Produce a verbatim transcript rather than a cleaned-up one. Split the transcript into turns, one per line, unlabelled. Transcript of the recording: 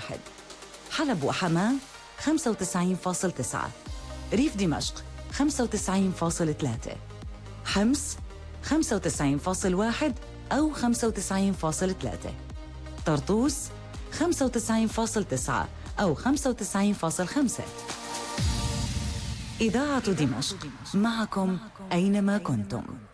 واحد، حلب وحماة خمسة وتسعين فاصل تسعة، ريف دمشق خمسة وتسعين فاصل ثلاثة، حمص خمسة وتسعين فاصل واحد أو خمسة وتسعين فاصل ثلاثة، طرطوس خمسة وتسعين فاصل تسعة أو خمسة وتسعين فاصل خمسة. إذاعة دمشق معكم أينما كنتم.